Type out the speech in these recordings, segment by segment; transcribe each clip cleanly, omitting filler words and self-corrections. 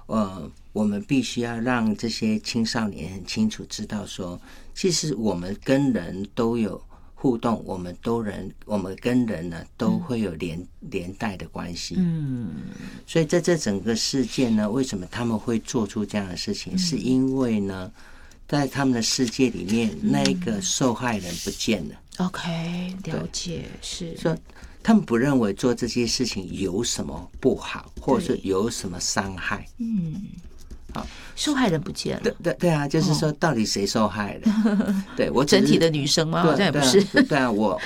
我们必须要让这些青少年很清楚知道说，其实我们跟人都有互动，我们跟人呢都会有连带的关系。所以在这整个事件呢，为什么他们会做出这样的事情？是因为呢，在他们的世界里面，那个受害人不见了。 OK， 了解，是说他们不认为做这些事情有什么不好，或者是有什么伤害。 受害人不见了。 对啊，就是说到底谁受害了？对我整体的女生吗？好像也不是。 对啊，我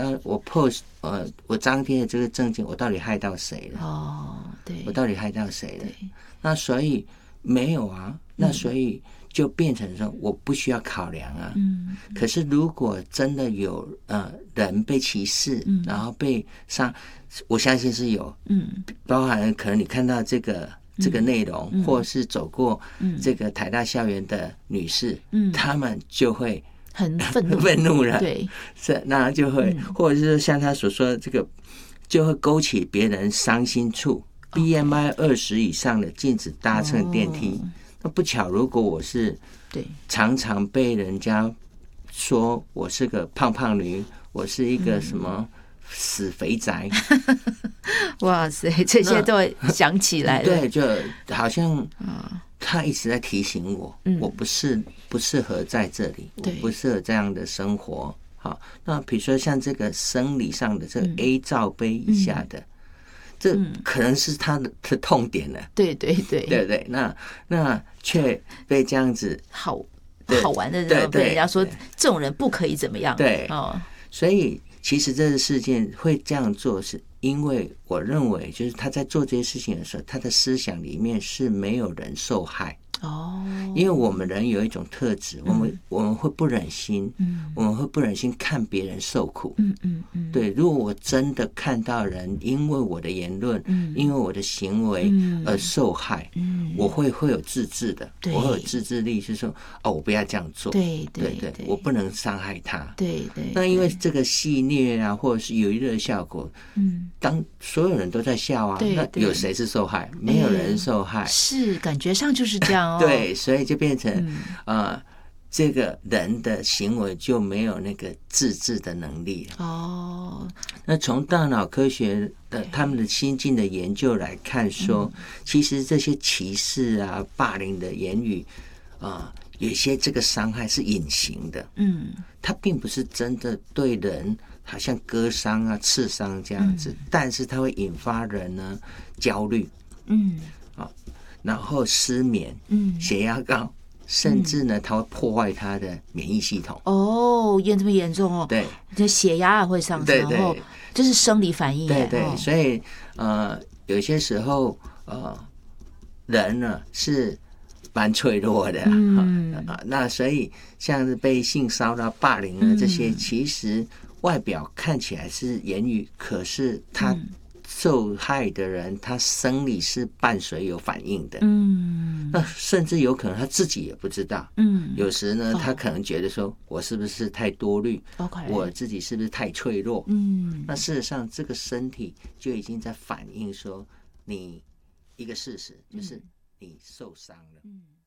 post 我张贴的这个证件，我到底害到谁了？ 对， 我到底害到谁了？那所以没有啊，那所以就变成说我不需要考量啊。可是如果真的有人被歧视，然后被伤，我相信是有。包含可能你看到这个内容，或是走过这个台大校园的女士，她们就会很愤怒了。 对， 是那就会，或者是像他所说的这个，就会勾起别人伤心处。BMI 20以上的禁止搭乘电梯。那不巧，如果我是常常被人家说我是个胖胖女，我是一个什么死肥宅， 哇塞，这些都想起来了。 对，就好像他一直在提醒我，我不适合在这里，我不适合这样的生活。好，那比如说像这个生理上的这个 A 罩杯以下的，这可能是他的痛点了。对，那却被这样子好玩的人被人家说这种人不可以怎么样。 对，所以其实这个事件会这样做，是因为我认为，就是他在做这些事情的时候，他的思想里面是没有人受害。因为我们人有一种特质，我们会不忍心，我们会不忍心看别人受苦。对，如果我真的看到人因为我的言论，因为我的行为而受害，我会有自制的，我会有自制力，是说我不要这样做。对，我不能伤害他。对。那因为这个戏谑啊，或者是有娱乐效果，当所有人都在笑啊，那有谁是受害？没有人受害。 是，感觉上就是这样。 对，所以就变成这个人的行为就没有那个自制的能力了。那从大脑科学的他们的新进的研究来看说，其实这些歧视啊、霸凌的言语有一些这个伤害是隐形的。它并不是真的对人好像割伤啊、刺伤这样子，但是它会引发人呢焦虑。然后失眠，血压高，甚至呢，它会破坏他的免疫系统。 这么严重哦？ 对， 这血压也会上升，然后这是生理反应。 对，所以有些时候人呢是蛮脆弱的。那所以像是被性骚扰、霸凌的这些，其实外表看起来是言语，可是他受害的人他生理是伴随有反应的。那甚至有可能他自己也不知道。有时呢他可能觉得说我是不是太多虑，我自己是不是太脆弱。那事实上这个身体就已经在反映说你一个事实，就是你受伤了。